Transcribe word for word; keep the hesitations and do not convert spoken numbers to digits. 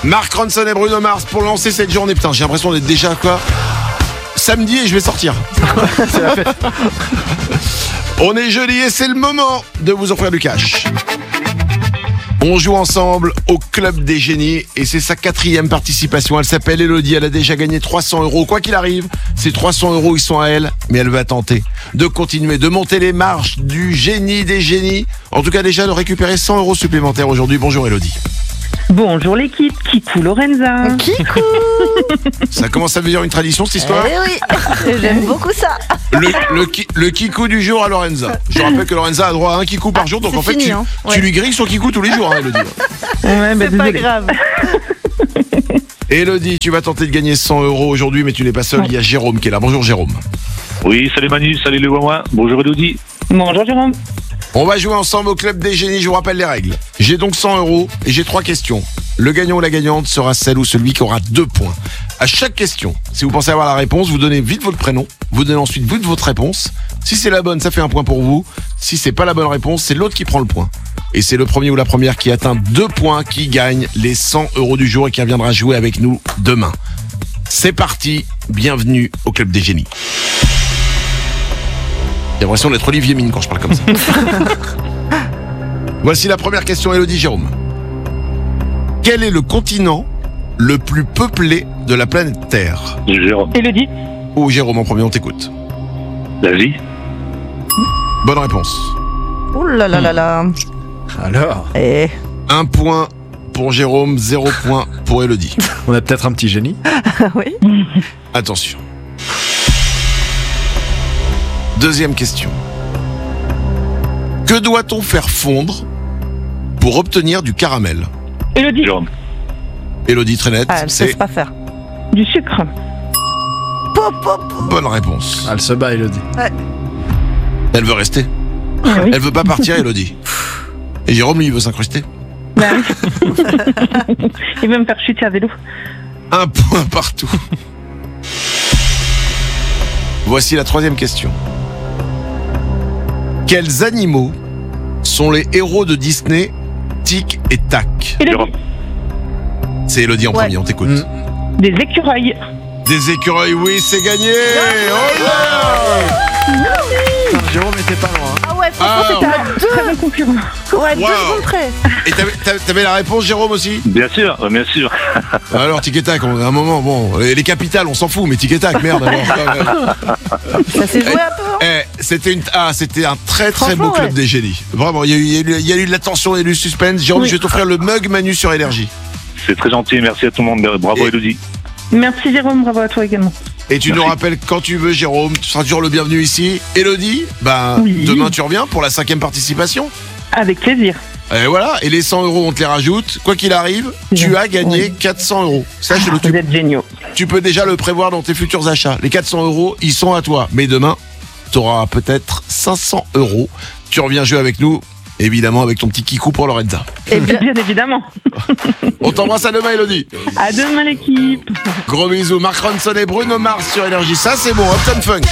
Mark Ronson et Bruno Mars pour lancer cette journée. Putain, j'ai l'impression d'être déjà quoi samedi et je vais sortir. C'est la fête. On est jeudi et c'est le moment de vous offrir du cash. On joue ensemble au Club des Génies et c'est sa quatrième participation. Elle s'appelle Elodie, elle a déjà gagné trois cents euros. Quoi qu'il arrive, ces trois cents euros, ils sont à elle, mais elle va tenter de continuer, de monter les marches du génie des génies. En tout cas, déjà de récupérer cent euros supplémentaires aujourd'hui. Bonjour Elodie. Bonjour l'équipe, Kikou Lorenza. Kikou. Ça commence à devenir une tradition cette histoire. Eh oui, j'aime beaucoup ça. Le, le, ki- le kikou du jour à Lorenza. Je rappelle que Lorenza a droit à un kikou par jour, donc c'est en fait fini, tu, hein. tu Ouais. lui grilles son kikou tous les jours, hein, Elodie. Ouais, bah, C'est pas désolée. grave. Elodie, tu vas tenter de gagner cent euros aujourd'hui, mais tu n'es pas seul, il y a Jérôme qui est là. Bonjour Jérôme. Oui, salut Manu, salut les Wawa, bonjour Elodie. Bonjour Jérôme. On va jouer ensemble au Club des Génies, je vous rappelle les règles. J'ai donc cent euros et j'ai trois questions. Le gagnant ou la gagnante sera celle ou celui qui aura deux points. À chaque question, si vous pensez avoir la réponse, vous donnez vite votre prénom, vous donnez ensuite vite votre réponse. Si c'est la bonne, ça fait un point pour vous. Si c'est pas la bonne réponse, c'est l'autre qui prend le point. Et c'est le premier ou la première qui atteint deux points qui gagne les cent euros du jour et qui reviendra jouer avec nous demain. C'est parti, bienvenue au Club des Génies. J'ai l'impression d'être Olivier Mine quand je parle comme ça. Voici la première question, Elodie Jérôme. Quel est le continent le plus peuplé de la planète Terre? Jérôme, Elodie. Oh Jérôme en premier, on t'écoute. l'Asie. Bonne réponse. Ouh là là là là. Alors, Eh, Un point pour Jérôme, zéro point pour Elodie. on a peut-être un petit génie. oui. Attention. Deuxième question. Que doit-on faire fondre pour obtenir du caramel? Elodie. Jérôme, Elodie très nette, Ah, elle sait c'est pas faire. Du sucre. Pop, pop, pop. bonne réponse. Elle se bat, Elodie. Elle veut rester. Ah oui. Elle veut pas partir, Elodie. Et Jérôme, lui, il veut s'incruster. Bah oui. Il veut me faire chuter à vélo. Un point partout. Voici la troisième question. Quels animaux sont les héros de Disney, Tic et Tac? Elodie. Jérôme, C'est Elodie en Ouais. premier, on t'écoute. Mm. Des écureuils. Des écureuils, oui, c'est gagné. Oh là. Putain, Jérôme était pas loin. Ah ouais, franchement, Ah. c'était à deux. Très bon concurrent. Ouais, deux Wow. secondes près. Et t'avais, t'avais- t'avais la réponse, Jérôme, aussi? bien sûr, euh, bien sûr. Alors, Tic et Tac, on- à un moment, bon, les les capitales, on s'en fout, mais Tic et Tac, merde. alors. Ça s'est joué un peu, hein. Eh, c'était une, ah, c'était un très très Franchement, beau Club ouais. des Génies. Vraiment, il y a eu, il y a eu, il y a eu de la tension et du suspense. Jérôme, Oui. je vais t'offrir le mug Manu sur Énergie. C'est très gentil, merci à tout le monde, bravo Et- Elodie. Merci Jérôme, bravo à toi également. Et tu nous Merci. rappelles quand tu veux, Jérôme. Tu seras toujours le bienvenu ici. Elodie, bah, Oui. demain tu reviens pour la cinquième participation. Avec plaisir. Et voilà, et les cent euros, on te les rajoute. Quoi qu'il arrive, tu as gagné Oui. quatre cents euros. Sache-le, Vous tu, êtes géniaux. tu peux déjà le prévoir dans tes futurs achats. Les quatre cents euros, ils sont à toi. Mais demain, tu auras peut-être cinq cents euros. Tu reviens jouer avec nous, évidemment, avec ton petit kikou pour Lorenza. Et bien, Bien évidemment. On t'embrasse à demain, Elodie. À demain l'équipe. Gros bisous. Mark Ronson et Bruno Mars sur Énergie. Ça, c'est bon. Uptown Funk.